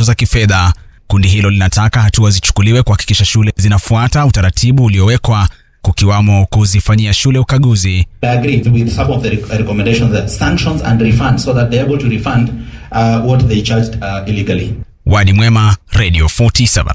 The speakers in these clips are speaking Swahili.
changamoto za kifedha. Kundi hilo linataka hatua zichukuliwe kuhakikisha shule zinafuata utaratibu uliowekwa, kukiwamo kuzifanyia shule ukaguzi. I agree with some of the recommendations that sanctions and refund so that they are able to refund what they charged illegally. Wadi Mwema, Radio 47.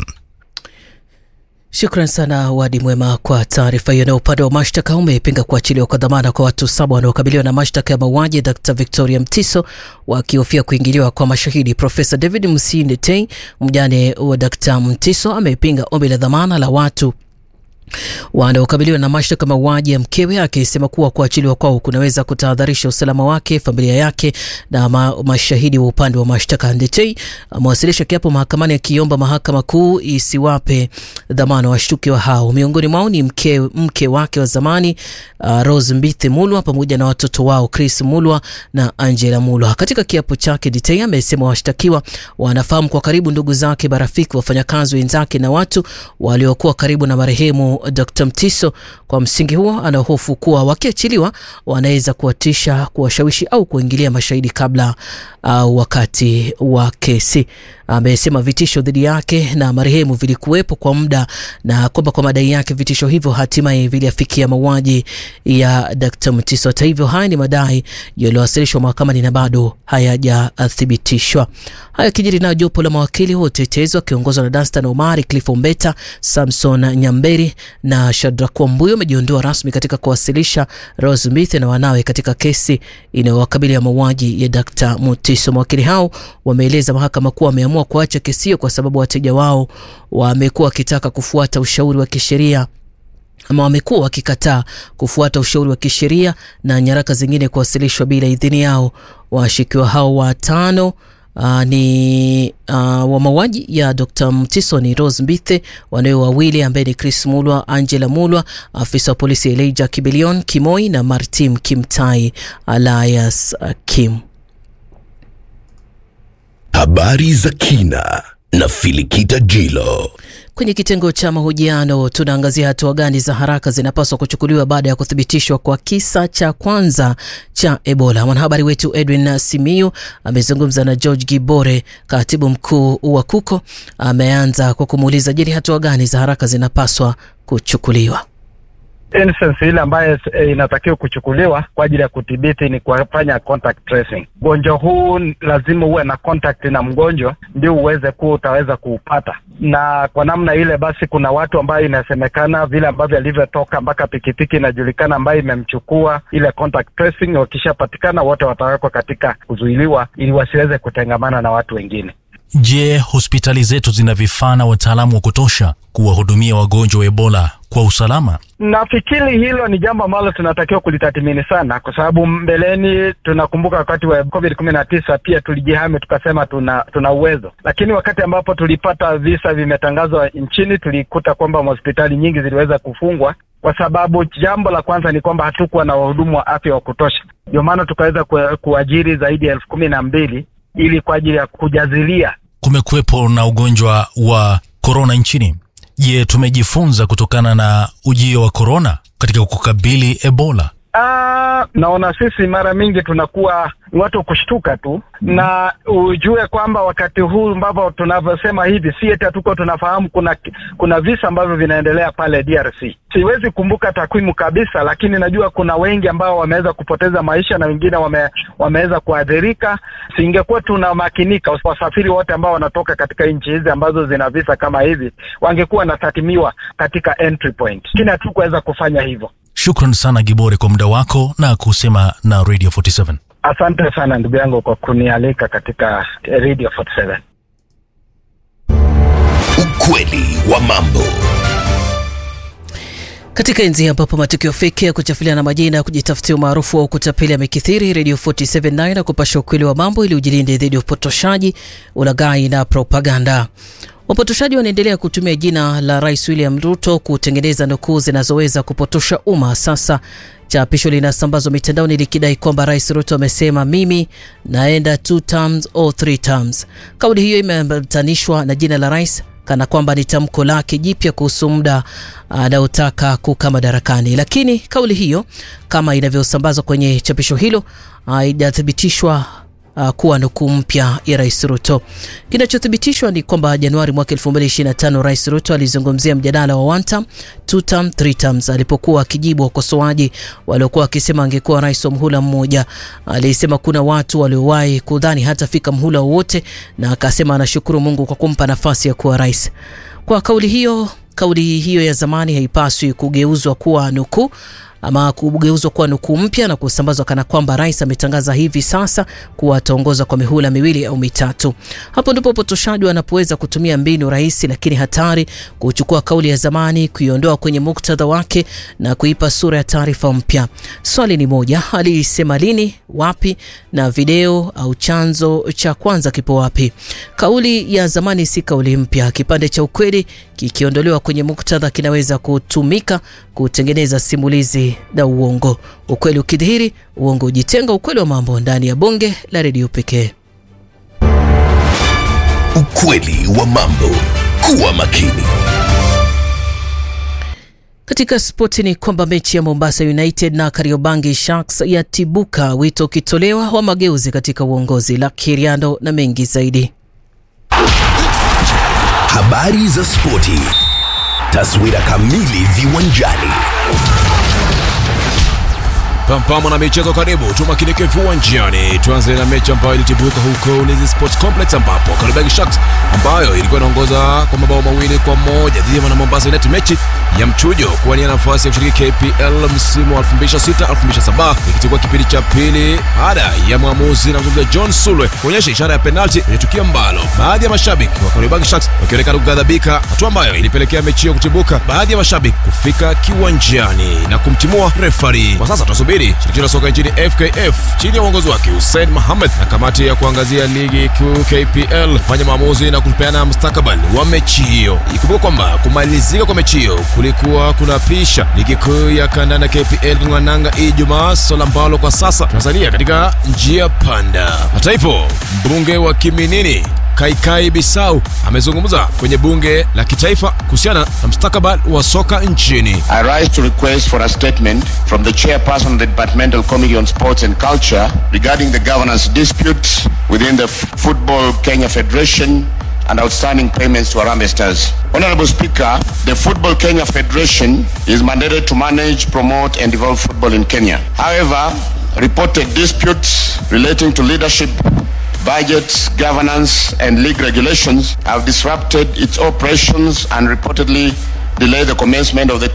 Shukran sana Wadi Mwema kwa taarifa hiyo. Na upande wa mashtaka umepinga kuachiliwa kwa dhamana kwa watu 7 wanaokabiliwa na mashtaka ya mauaji Dr. Victoria Mtiso, wakihofia kuingiliwa kwa mashahidi. Profesa David Musindetei, mjane wa Dr. Mtiso, amepinga ombi la dhamana la watu wanaokabiliwa na mashtaka mauaji ya mkewe, akisema kuwa kuachiliwa kwao kunaweza kutahadharisha usalama wake, familia yake na mashahidi wa upande wa mashtaka. Ndetei amewasilisha kiapo mahakamani akiomba mahakama kuu isiwape dhamana washtakiwa hao. Miongoni mwao ni mke wake wa zamani Rose Mbithi Mulwa pamoja na watoto wao Chris Mulwa na Angela Mulwa. Katika kiapo chake, Ndetei amesema washtakiwa wanafahamu kwa karibu ndugu zake, marafiki, wafanyakazi wenzake na watu waliokuwa karibu na marehemu Dr. Mtiso. Kwa msingi huo, anahofu kuwa wakiachiliwa wanaweza kuwatisha, kuwashawishi au kuingilia mashahidi kabla wakati wa kesi. Amesema vitisho dhidi yake na marehemu vilikuwepo kwa muda, na kwamba kwa madai yake vitisho hivyo hatimaye viliafikia mauaji ya Dr. Mtiso. Hata hivyo, haya ni madai yaliyowasilishwa mahakamani na bado hayajathibitishwa. Haya kijiri na jopo la mawakili wa utetezi wakiongozwa na Danstan Omari, Cliff Ombeta, Samson Nyamberi na Shadrack Wambuyo wamejiondoa rasmi katika kuwasilisha Rose Mbithi na wanawe katika kesi inayowakabili ya mauaji ya Dr. Mtiso. Mawakili hao wameeleza mahakama kuwa wameamua kuacha kesi hiyo kwa sababu wateja wao wamekuwa wakitaka kufuata ushauri wa kisheria, ama wamekuwa wakikataa kufuata ushauri wa kisheria na nyaraka zingine kuwasilishwa bila idhini yao. Washukiwa hao watano ni wa mauaji ya Dr. Mtiso ni Rose Mbithi, wanawe wawili ambaye ni Chris Mulwa, Angela Mulwa, afisa wa polisi Elijah Kibilion Kimoi na Martin Kimtai Alias Kim. Habari za kina na Filikita Jilo. Kwenye kitengo cha mahojiano tunaangazia hatua gani za haraka zinapaswa kuchukuliwa baada ya kuthibitishwa kwa kisa cha kwanza cha Ebola. Mwanahabari wetu Edwin Simiyu amezungumza na George Gibore, katibu mkuu wa KUKO. Ameanza kwa kumuuliza je, hatua gani za haraka zinapaswa kuchukuliwa. Instance ile ambayo inatakiwa kuchukuliwa kwa ajili ya kudhibiti ni kufanya contact tracing. Mgonjwa huu lazima uwe na contact na mgonjwa ndio utaweza kuupata. Na kwa namna ile basi kuna watu ambao inasemekana vile ambavyo alivyotoka mpaka pikipiki inajulikana ambayo imemchukua, ile contact tracing wakishapatikana wote watawekwa katika kuzuiliwa ili wasiweze kutengamana na watu wengine. Je, hospitali zetu zina vifaa na wataalamu wa kutosha kuwahudumia wagonjwa wa Ebola kwa usalama? Nafikiri hilo ni jambo ambalo tunatakiwa kulitathmini sana, kwa sababu mbeleni tunakumbuka wakati wa COVID-19 pia tulijihami tukasema tuna uwezo. Lakini wakati ambapo tulipata visa vimetangazwa nchini, tulikuta kwamba hospitali nyingi ziliweza kufungwa kwa sababu jambo la kwanza ni kwamba hatukuwa na wahudumu wa afya wa kutosha. Ndio maana tukaweza kuajiri zaidi ya 12,000 ili kwa ajili ya kujazilia. Kumekuwepo na ugonjwa wa corona nchini. Je, tumejifunza kutokana na ujio wa corona katika kukabili Ebola? Naona sisi mara mingi tunakuwa watu kushtuka tu, na ujue kwamba wakati huu ambapo tunavyosema hivi si eti tuko tunafahamu kuna visa ambavyo vinaendelea pale DRC. Siwezi kumbuka takwimu kabisa, lakini najua kuna wengi ambao wameweza kupoteza maisha na wengine wameweza kuadhirika. Singekuwa tunamakinika, wasafiri wote ambao wanatoka katika nchi hizi ambazo zina visa kama hivi wangekuwa natatimiwa katika entry point. Lakini hatukuweza kufanya hivyo. Shukran sana Gibore kwa muda wako na kusema na Radio 47. Asante sana ndugu yangu kwa kunialika katika Radio 47. Ukweli wa mambo. Katika enzi ambapo matukio feki ya kuchafuliana majina, kujitafutia umaarufu au kutapeli yamekithiri, Radio 47 na kupasha ukweli wa mambo ili ujilinde dhidi ya upotoshaji, ulaghai na propaganda. Wapotoshaji wanaendelea kutumia jina la Rais William Ruto kutengeneza nukuu zinazoweza kupotosha umma. Sasa chapisho linasambazwa mitandaoni likidai kwamba Rais Ruto amesema mimi naenda 2 terms or 3 terms. Kauli hiyo imeambatanishwa na jina la rais kana kwamba ni tamko lake jipya kuhusu muda anaotaka kukaa madarakani. Lakini kauli hiyo kama inavyosambazwa kwenye chapisho hilo haijathibitishwa kuwa nukuu mpya ya Rais Ruto. Kinachothibitishwa ni kwamba Januari mwaka 2025 Rais Ruto alizungumzia mjadala wa one term, two term, three terms alipokuwa akijibu wakosoaji waliokuwa wakisema angekuwa rais wa mhula mmoja. Alisema kuna watu waliowahi kudhani hatafika mhula wote, na akasema anashukuru Mungu kwa kumpa nafasi ya kuwa rais. Kwa kauli hiyo ya zamani haipaswi kugeuzwa kuwa nukuu ama kugeuzwa kuwa nukuu mpya na kusambazwa kana kwamba rais ametangaza hivi sasa kuwa ataongoza kwa mihula miwili au mitatu. Hapo ndipo potoshaji wanapoweza kutumia mbinu rahisi lakini hatari kuchukua kauli ya zamani, kuiondoa kwenye muktadha wake na kuipa sura ya taarifa mpya. Swali ni moja, alisema lini, wapi, na video au chanzo cha kwanza kipo wapi? Kauli ya zamani si kauli mpya. Kipande cha ukweli kikiondolewa kwenye muktadha kinaweza kutumika kutengeneza simulizi na uongo. Ukweli ukidhihiri, uongo ujitenga. Ukweli wa mambo ndani ya bonge la redio pekee. Ukweli wa mambo. Kuwa makini. Katika spoti ni kwamba mechi ya Mombasa United na Kariobangi Sharks yatibuka, wito ukitolewa wa mageuzi katika uongozi. La Kiriando na mengi zaidi. Habari za spoti. Taswira kamili viwanjani. Pampamo na michezo karibu, tumakinike viwanjani. Tuanze na mechi ambayo ilitibuka huko Ulinzi Sports Complex ambapo Kariobangi Sharks ambayo ilikuwa inaongoza kwa mabao 2-1 dhidi ya Mombasa United, mechi ya mchujo kuwania nafasi ya kushiriki KPL msimu wa 2006-2007 ikitokea kipindi cha pili baada ya mwamuzi na mzungumzaji John Sulwe kuonyesha ishara ya penalti kwenye tukio ambalo baadhi ya mashabiki wa Kariobangi Sharks wakionekana kughadhabika, hatua ambayo ilipelekea mechi hiyo kutibuka, baadhi ya mashabiki kufika kiwanjani na kumtimua referee. Kwa sasa tunasubiri shirikisho la soka nchini FKF chini ya uongozi wake Hussein Mohamed na kamati ya kuangazia ligi kuu KPL kufanya maamuzi na kupeana mustakabali wa mechi hiyo. Ikumbuka kwamba kumalizika kwa mechi hiyo kulikuwa kunapisha ligi kuu ya kandanda KPL kungananga Ijumaa, swala ambalo kwa sasa tunasalia katika njia panda. Hata hivyo, mbunge wa Kiminini Kaikai Bisau amezungumza kwenye bunge la kitaifa kuhusiana na mustakabali wa soka nchini. I rise to request for a statement from the chairperson of the Departmental Committee on Sports and Culture regarding the governance dispute within the Football Kenya Federation and outstanding payments to Harambee Stars. Honorable Speaker, the Football Kenya Federation is mandated to manage, promote and develop football in Kenya. However, reported disputes relating to leadership, budgets, governance and league regulations have disrupted its operations and reportedly delayed the commencement of the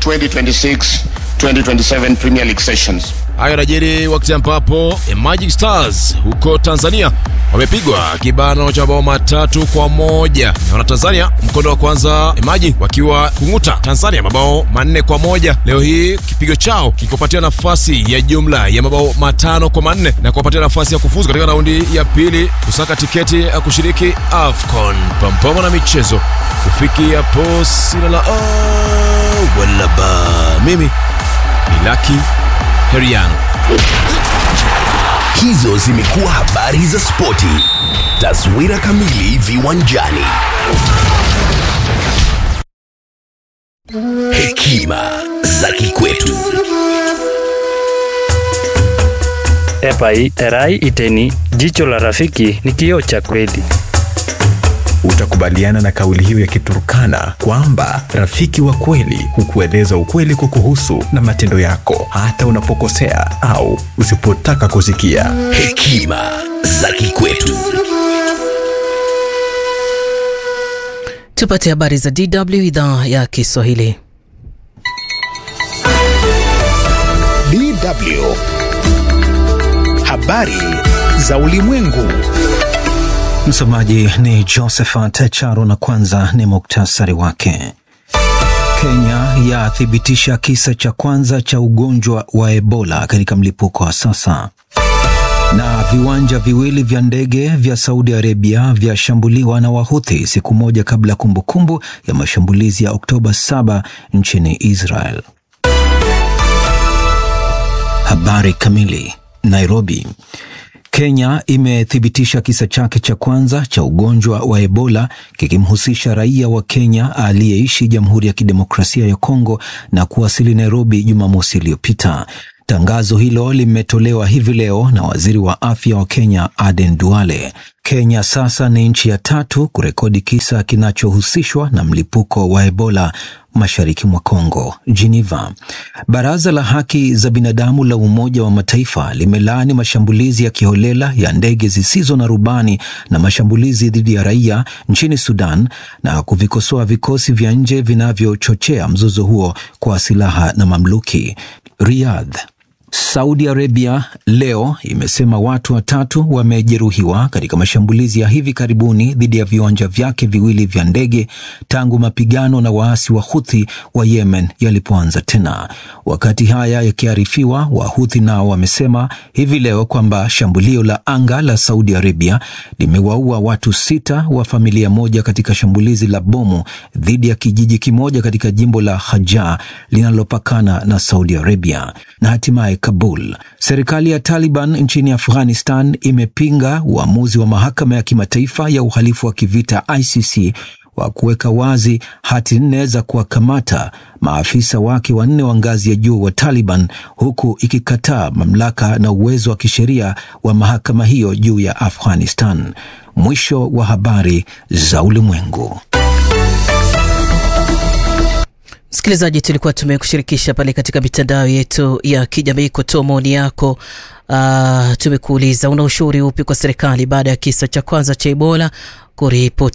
2026-2027 Premier League sessions. Hayo yanajiri wakati ambapo Magic Stars huko Tanzania wamepigwa kibano cha bao 3-1 na wana Tanzania mkondo wa kwanza Magic wakiwa kunguta Tanzania mabao 4-1. Leo hii kipigo chao kikopatia nafasi ya jumla ya mabao 5-4 na kuwapatia nafasi ya kufuzu katika raundi ya pili kusaka tiketi ya kushiriki AFCON. Pampamo na michezo kufikia hapo sina la wala ba. Mimi ni Lucky Heriano. Hizo zimekuwa habari za spoti. Taswira kamili viwanjani. Hekima za kikwetu. Epai erai iteni, jicho la rafiki ni kioo cha kweli. Utakubaliana na kauli hiyo ya Kiturkana kwamba rafiki wa kweli hukueleza ukweli kukuhusu na matendo yako hata unapokosea au usipotaka kusikia. Hekima za kikwetu. Tupate habari za DW idhaa ya Kiswahili. DW. Habari za ulimwengu. Msomaji ni Josephat Charo na kwanza ni muktasari wake. Kenya yathibitisha kisa cha kwanza cha ugonjwa wa Ebola katika mlipuko wa sasa. Na viwanja viwili vya ndege vya Saudi Arabia vyashambuliwa na Wahuthi siku moja kabla kumbukumbu ya mashambulizi ya Oktoba 7 nchini Israel. Habari kamili. Nairobi. Kenya imethibitisha kisa chake cha kwanza cha ugonjwa wa Ebola kikimhusisha raia wa Kenya aliyeishi Jamhuri ya Kidemokrasia ya Kongo na kuwasili Nairobi Jumamosi iliyopita. Tangazo hilo limetolewa hivi leo na waziri wa afya wa Kenya Aden Duale. Kenya sasa ni nchi ya 3 kurekodi kisa kinachohusishwa na mlipuko wa Ebola mashariki mwa Kongo. Geneva. Baraza la haki za binadamu la Umoja wa Mataifa limelaani mashambulizi ya kiholela ya ndege zisizo na rubani na mashambulizi dhidi ya raia nchini Sudan na kuvikosoa vikosi vya nje vinavyochochea mzozo huo kwa silaha na mamluki. Riyadh. Saudi Arabia leo imesema watu 3 wamejeruhiwa katika mashambulizi ya hivi karibuni dhidi ya viwanja vyake viwili vya ndege tangu mapigano na waasi wa Houthi wa Yemen yalipoanza tena. Wakati haya yakiarifiwa, Wahouthi nao wamesema hivi leo kwamba shambulio la anga la Saudi Arabia limewaua watu 6 wa familia moja katika shambulizi la bomu dhidi ya kijiji kimoja katika jimbo la Hajjah linalopakana na Saudi Arabia. Na hatimaye Kabul. Serikali ya Taliban nchini Afghanistan imepinga uamuzi wa mahakama ya kimataifa ya uhalifu wa kivita ICC wa kuweka wazi hati 4 za kuwakamata maafisa wake 4 wa ngazi ya juu wa Taliban, huku ikikataa mamlaka na uwezo wa kisheria wa mahakama hiyo juu ya Afghanistan. Mwisho wa habari za ulimwengu. Msikilizaji, tulikuwa tumekushirikisha pale katika mitandao yetu ya kijamii kutoa maoni yako. Tumekuuliza una ushauri upi kwa serikali baada ya kisa cha kwanza cha Ebola kuripoti